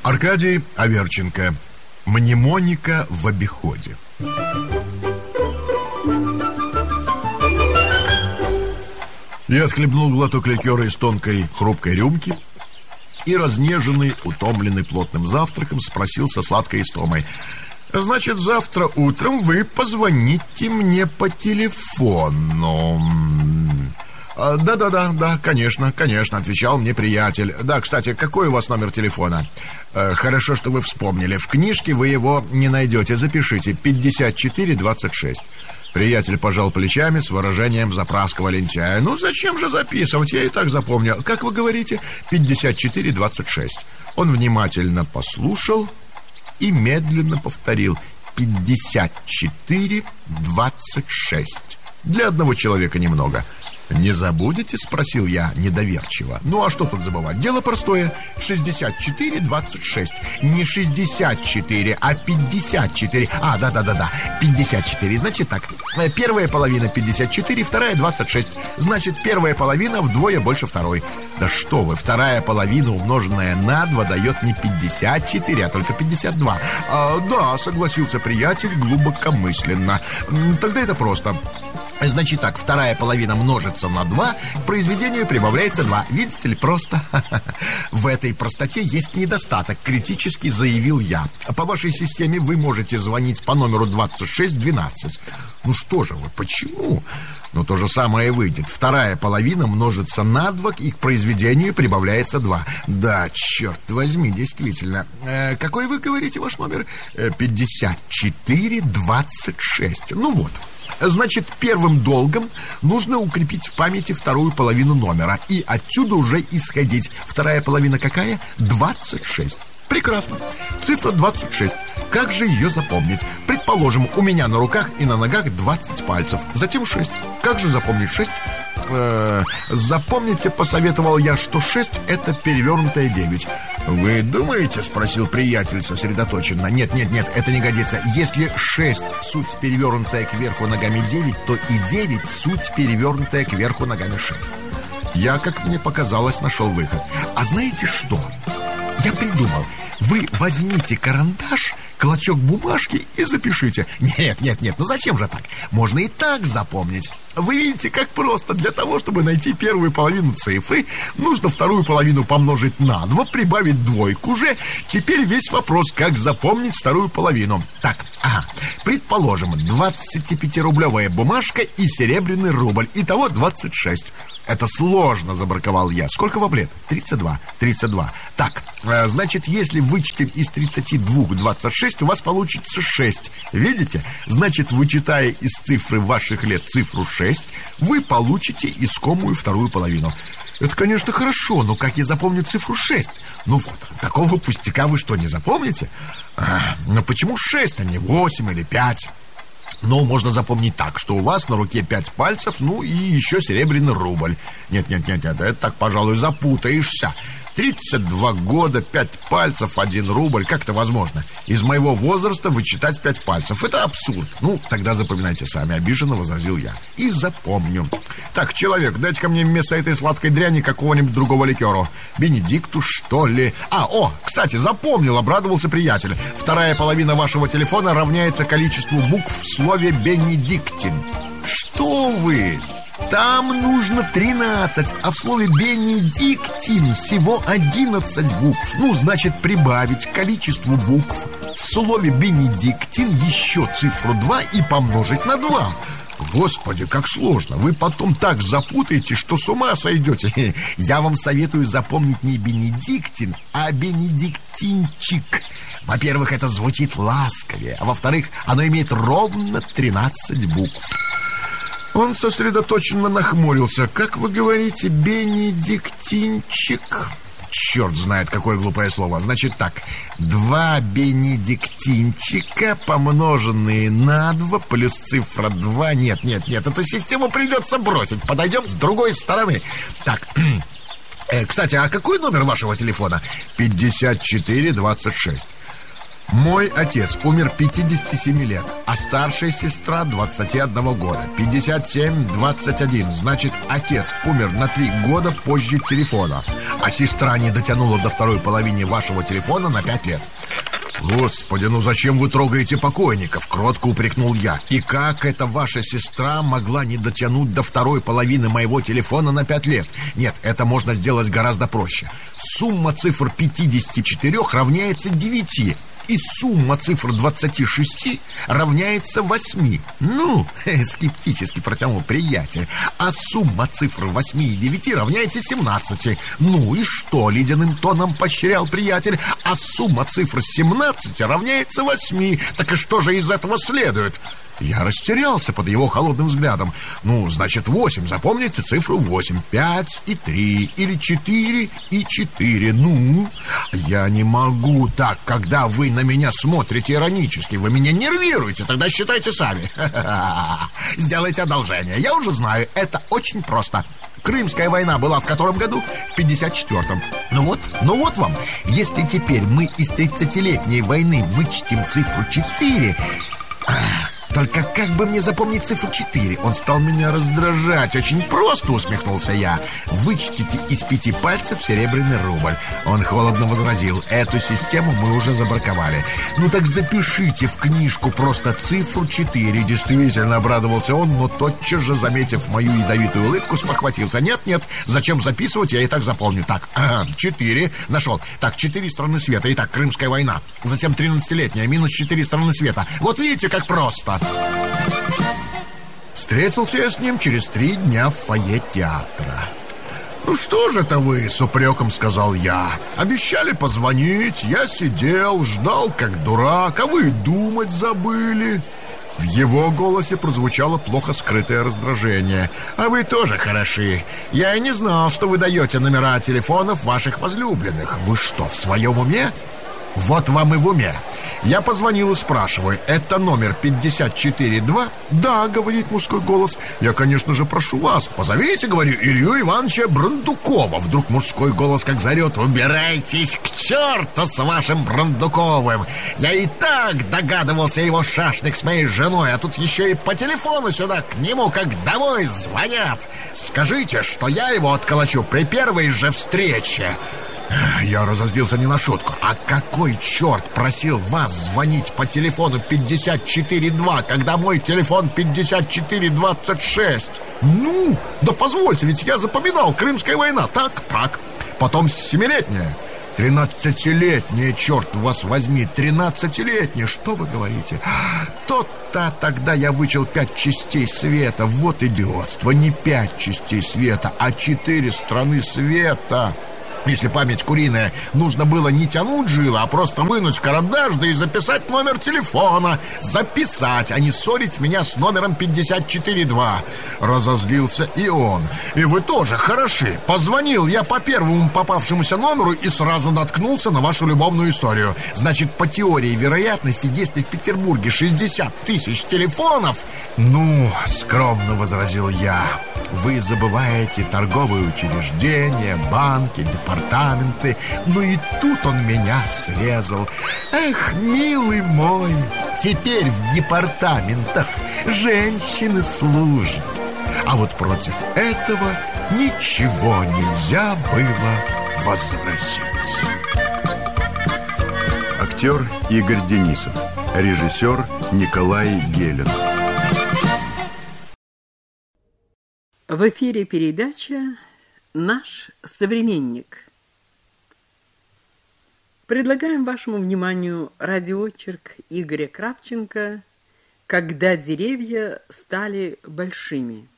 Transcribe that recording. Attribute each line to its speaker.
Speaker 1: Аркадий Аверченко. Мнемоника в обиходе. Я отхлебнул глоток ликера из тонкой хрупкой рюмки и, разнеженный, утомленный плотным завтраком, спросил со сладкой истомой: «Значит, завтра утром вы позвоните мне по телефону?» «Да, конечно», — отвечал мне приятель. «Да, кстати, какой у вас номер телефона?» «Хорошо, что вы вспомнили. В книжке вы его не найдете. Запишите: 5426». Приятель пожал плечами с выражением заправского лентяя. «Ну, зачем же записывать? Я и так запомню. Как вы говорите? 5426». Он внимательно послушал и медленно повторил: 5426. Для одного человека немного. «Не забудете?» — спросил я недоверчиво. «Ну, а что тут забывать? Дело простое. 6426. Не 64, а 54. Да. 54. Значит так. Первая половина 54, вторая 26. Значит, первая половина вдвое больше второй». «Да что вы, вторая половина, умноженная на 2, дает не 54, а только 52. «Да», — согласился приятель глубокомысленно. «Тогда это просто. Значит так, вторая половина множится на 2, к произведению прибавляется 2. Видите ли, просто?» В этой простоте есть недостаток, критически заявил я. По вашей системе вы можете звонить по номеру 2612. Ну что же вы, почему? Но то же самое выйдет. Вторая половина множится на 2, и к произведению прибавляется 2. Да, черт возьми, действительно. Какой вы говорите ваш номер? 5426. Ну вот. Значит, первым долгом нужно укрепить в памяти вторую половину номера и отсюда уже исходить. Вторая половина какая? 26. Прекрасно. Цифра 26. Как же ее запомнить? Предположим, у меня на руках и на ногах 20 пальцев. Затем 6. Как же запомнить 6? Запомните, посоветовал я, что 6 — это перевернутая 9. «Вы думаете?» — спросил приятель сосредоточенно. Нет, это не годится. Если 6 — суть перевернутая кверху ногами 9, то и 9 — суть перевернутая кверху ногами 6. Я, как мне показалось, нашел выход. А знаете что? Я придумал. Вы возьмите карандаш, клочок бумажки и запишите. Нет, ну зачем же так? Можно и так запомнить. Вы видите, как просто. Для того, чтобы найти первую половину цифры, нужно вторую половину помножить на 2, прибавить двойку же. Теперь весь вопрос, как запомнить вторую половину. Так, предположим, 25-рублевая бумажка и серебряный рубль. Итого 26. Это сложно, забраковал я. Сколько вам лет? 32. Так, значит, если вычтем из 32 26, у вас получится 6. Видите? Значит, вычитая из цифры ваших лет цифру 6, вы получите искомую вторую половину. Это, конечно, хорошо, но как я запомню цифру 6? Ну вот, такого пустяка вы что, не запомните? Но почему 6, а не 8 или 5? Ну, можно запомнить так, что у вас на руке 5 пальцев, ну и еще серебряный рубль. Нет, это так, пожалуй, запутаешься. 32 года, 5 пальцев, 1 рубль. Как это возможно? Из моего возраста вычитать 5 пальцев. Это абсурд. Ну, тогда запоминайте сами, обиженно возразил я. И запомню. Так, человек, дайте-ка мне вместо этой сладкой дряни какого-нибудь другого ликеру. Бенедикту, что ли? Кстати, запомнил, обрадовался приятель. Вторая половина вашего телефона равняется количеству букв в слове «Бенедиктин». Что вы? Там нужно 13, а в слове «Бенедиктин» всего 11 букв. Ну, значит, прибавить к количеству букв в слове «Бенедиктин» еще цифру 2 и помножить на 2. Господи, как сложно. Вы потом так запутаете, что с ума сойдете. Я вам советую запомнить не Бенедиктин, а Бенедиктинчик. Во-первых, это звучит ласковее, а во-вторых, оно имеет ровно 13 букв. Он сосредоточенно нахмурился. «Как вы говорите, Бенедиктинчик?» Черт знает, какое глупое слово. Значит так, 2 бенедиктинчика, помноженные на 2, плюс цифра 2. Нет, эту систему придется бросить. Подойдем с другой стороны. Так, кстати, а какой номер вашего телефона? 5426. Мой отец умер 57 лет, а старшая сестра 21 года. 57, 21. Значит, отец умер на 3 года позже телефона, а сестра не дотянула до второй половины вашего телефона на 5 лет. Господи, ну зачем вы трогаете покойников? Кротко упрекнул я. И как эта ваша сестра могла не дотянуть до второй половины моего телефона на 5 лет? Нет, это можно сделать гораздо проще. Сумма цифр 54 равняется 9. И сумма цифр 26 равняется 8. Ну, скептически протянул приятель. А сумма цифр 8 и 9 равняется 17. Ну и что, ледяным тоном поощрял приятель. А сумма цифр 17 равняется 8. Так и что же из этого следует? Я растерялся под его холодным взглядом. Ну, значит, 8. Запомните цифру 8. 5 и 3. Или 4 и 4. Ну, я не могу так, когда вы на меня смотрите иронически. Вы меня нервируете, тогда считайте сами. Сделайте одолжение. Я уже знаю, это очень просто. Крымская война была в котором году? В 54-м. Ну вот вам. Если теперь мы из 30-летней войны вычтем цифру 4... Только как бы мне запомнить цифру 4? Он стал меня раздражать. Очень просто, усмехнулся я. Вычтите из 5 пальцев серебряный рубль. Он холодно возразил. Эту систему мы уже забраковали. Ну так запишите в книжку просто цифру 4. Действительно, обрадовался он, но тотчас же, заметив мою ядовитую улыбку, спохватился. Нет, зачем записывать, я и так запомню. Так, 4, нашел. Так, 4 страны света. Итак, Крымская война. Затем 13-летняя, минус 4 страны света. Вот видите, как просто. Встретился я с ним через 3 дня в фойе театра. «Ну что же это вы?» — с упреком сказал я. «Обещали позвонить, я сидел, ждал как дурак, а вы думать забыли». В его голосе прозвучало плохо скрытое раздражение. «А вы тоже хороши. Я и не знал, что вы даете номера телефонов ваших возлюбленных. Вы что, в своем уме?» «Вот вам и в уме. Я позвонил и спрашиваю, это номер 54-2? Да, говорит мужской голос. Я, конечно же, прошу вас, позовите, говорю, Илью Ивановича Брандукова. Вдруг мужской голос как зарет: убирайтесь к черту с вашим Брандуковым. Я и так догадывался его шашник с моей женой, а тут еще и по телефону сюда к нему как домой звонят. Скажите, что я его отколочу при первой же встрече». Я разозлился не на шутку. А какой черт просил вас звонить по телефону 54-2, когда мой телефон 54-26? Ну, да позвольте, ведь я запоминал, Крымская война. Так. Потом 7-летняя. 13-летняя, черт вас возьми, 13-летняя, что вы говорите? То-то тогда я вычел 5 частей света. Вот идиотство, не 5 частей света, а 4 страны света. Если память куриная, нужно было не тянуть жилы, а просто вынуть карандаш, да и записать номер телефона. Записать, а не ссорить меня с номером 54-2. Разозлился и он. И вы тоже хороши. Позвонил я по первому попавшемуся номеру и сразу наткнулся на вашу любовную историю. Значит, по теории вероятности, если в Петербурге 60 тысяч телефонов... Ну, скромно возразил я, вы забываете торговые учреждения, банки, департаменты. Ну и тут он меня срезал. Эх, милый мой, теперь в департаментах женщины служат. А вот против этого ничего нельзя было возразить.
Speaker 2: Актер Игорь Денисов. Режиссер Николай Гелен.
Speaker 3: В эфире передача «Наш современник». Предлагаем вашему вниманию радиоочерк Игоря Кравченко «Когда деревья стали большими».